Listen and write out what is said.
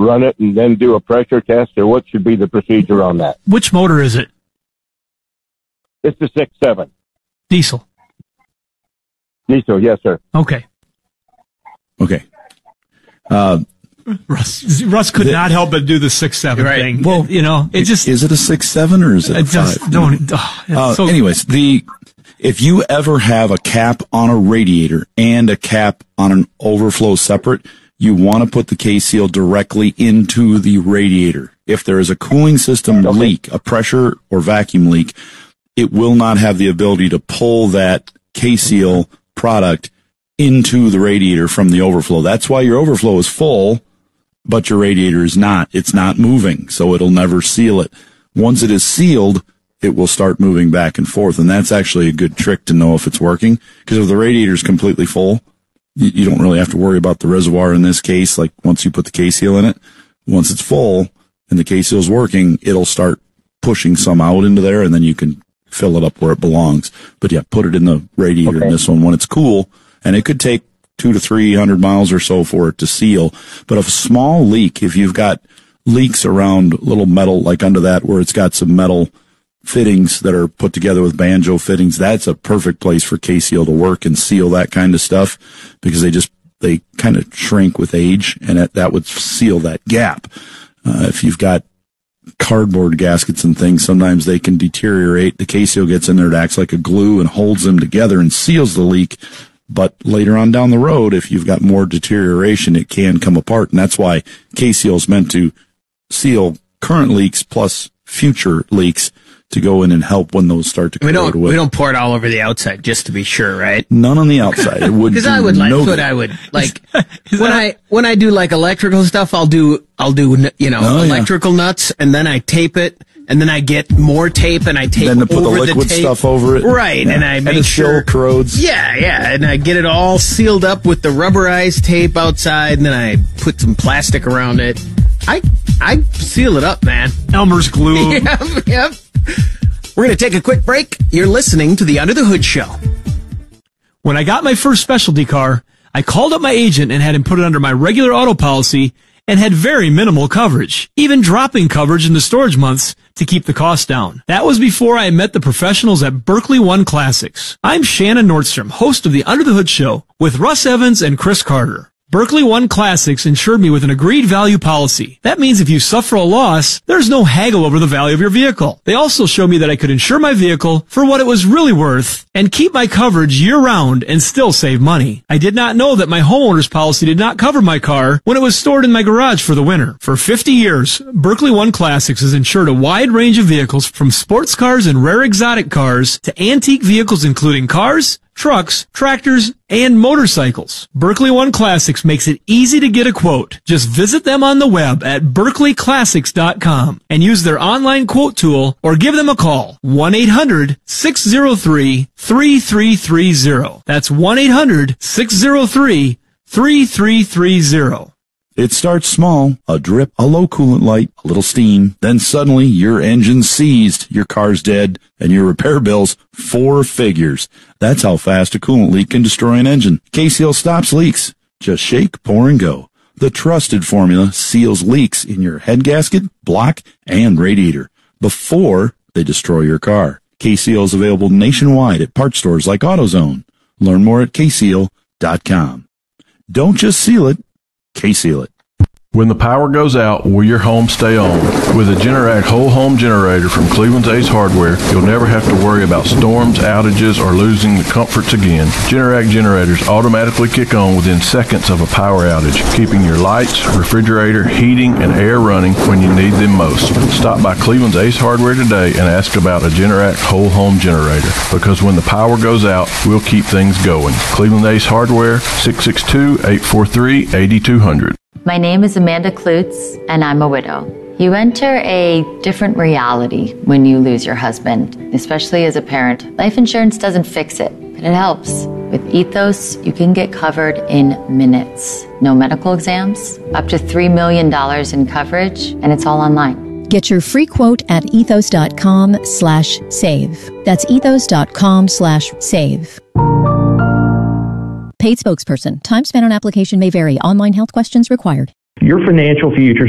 run it and then do a pressure test, or what should be the procedure on that? Which motor is it? It's the 6.7. Diesel. Diesel, yes, sir. Okay. Russ could not help but do the 6.7 thing. Well, it just... Is it a 6.7 or is it a 5? Anyways, if you ever have a cap on a radiator and a cap on an overflow separate, you want to put the K-Seal directly into the radiator. If there is a cooling system leak, a pressure or vacuum leak, it will not have the ability to pull that K-Seal product into the radiator from the overflow. That's why your overflow is full, but your radiator is not. It's not moving, so it'll never seal it. Once it is sealed, it will start moving back and forth, and that's actually a good trick to know if it's working, because if the radiator is completely full, you don't really have to worry about the reservoir in this case. Like, once you put the K-Seal in it, once it's full and the K-Seal is working, it'll start pushing some out into there, and then you can fill it up where it belongs. But yeah, put it in the radiator in this one when it's cool, and it could take 200 to 300 miles or so for it to seal. But a small leak, if you've got leaks around little metal, like under that where it's got some metal fittings that are put together with banjo fittings, that's a perfect place for K-Seal to work and seal that kind of stuff, because they kind of shrink with age, and that would seal that gap. If you've got cardboard gaskets and things, sometimes they can deteriorate. The K-Seal gets in there, it acts like a glue and holds them together and seals the leak. But later on down the road, if you've got more deterioration, it can come apart. And that's why K-Seal is meant to seal current leaks plus future leaks to go in and help when those start to corrode away. We don't pour it all over the outside, just to be sure, right? None on the outside. It would. Because I would when I do like electrical stuff, I'll do electrical nuts, and then I tape it, and then I get more tape, and I tape then to put over the liquid tape. stuff over it, right? Yeah. And I make sure it still corrodes. Yeah, and I get it all sealed up with the rubberized tape outside, and then I put some plastic around it. I seal it up, man. Elmer's glue. Yep. We're going to take a quick break. You're listening to the Under the Hood Show. When I got my first specialty car, I called up my agent and had him put it under my regular auto policy and had very minimal coverage, even dropping coverage in the storage months to keep the cost down. That was before I met the professionals at Berkeley One Classics. I'm Shannon Nordstrom, host of the Under the Hood Show with Russ Evans and Chris Carter. Berkeley One Classics insured me with an agreed value policy. That means if you suffer a loss, there's no haggle over the value of your vehicle. They also showed me that I could insure my vehicle for what it was really worth and keep my coverage year-round and still save money. I did not know that my homeowner's policy did not cover my car when it was stored in my garage for the winter. For 50 years, Berkeley One Classics has insured a wide range of vehicles, from sports cars and rare exotic cars to antique vehicles including cars, trucks, tractors, and motorcycles. Berkeley One Classics makes it easy to get a quote. Just visit them on the web at berkeleyclassics.com and use their online quote tool, or give them a call. 1-800-603-3330. That's 1-800-603-3330. It starts small, a drip, a low coolant light, a little steam. Then suddenly your engine's seized, your car's dead, and your repair bill's 4 figures. That's how fast a coolant leak can destroy an engine. K-Seal stops leaks. Just shake, pour, and go. The trusted formula seals leaks in your head gasket, block, and radiator before they destroy your car. K-Seal is available nationwide at parts stores like AutoZone. Learn more at kseal.com. Don't just seal it, K-Seal it. When the power goes out, will your home stay on? With a Generac whole home generator from Cleveland's Ace Hardware, you'll never have to worry about storms, outages, or losing the comforts again. Generac generators automatically kick on within seconds of a power outage, keeping your lights, refrigerator, heating, and air running when you need them most. Stop by Cleveland's Ace Hardware today and ask about a Generac whole home generator, because when the power goes out, we'll keep things going. Cleveland Ace Hardware, 662-843-8200. My name is Amanda Klutz, and I'm a widow. You enter a different reality when you lose your husband, especially as a parent. Life insurance doesn't fix it, but it helps. With Ethos, you can get covered in minutes. No medical exams, up to $3 million in coverage, and it's all online. Get your free quote at ethos.com/save. That's ethos.com/save. Paid spokesperson. Time spent on application may vary. Online health questions required. Your financial future